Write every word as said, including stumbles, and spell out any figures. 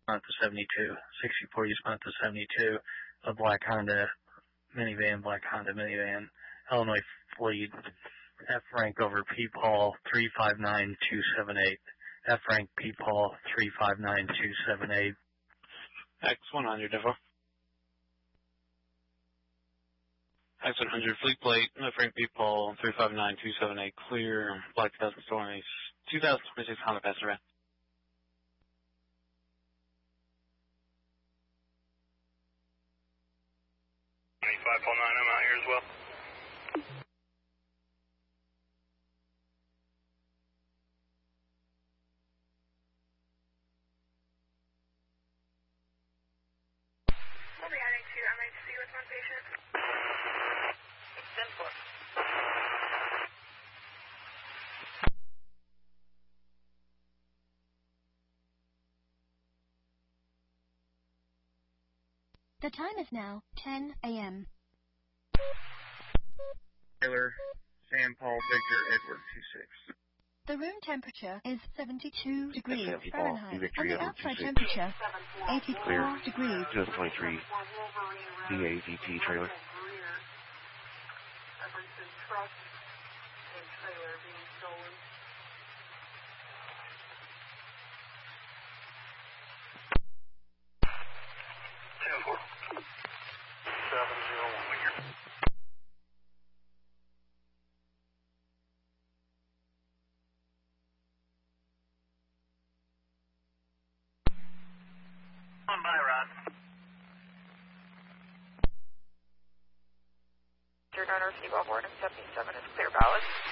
respond to seventy-two. sixty-four, you respond to seventy-two. A black Honda minivan, black Honda minivan. Illinois Fleet. F rank over P Paul three five nine two seven eight. F rank P Paul three five nine two seven eight. X one hundred, Devo. X one hundred, fleet plate, F rank P Paul three five nine two seven eight, clear, black two thousand twenty, two thousand twenty-six Honda Passenger. five four nine, I'm out here as well. We'll be heading to M H C with one patient. ten four. The time is now ten a m Taylor, Sam Paul, Victor, Edward, two six. The room temperature is seventy-two degrees F P Paul, Fahrenheit, Victor, and the Edward, outside two six. temperature eighty-four Clear. degrees. two thousand twenty-three D A D T trailer. Everything truck and trailer being stolen. ten four. seven zero one. On by, Rod. Your donor Steve Board and seventy-seven is clear ballot.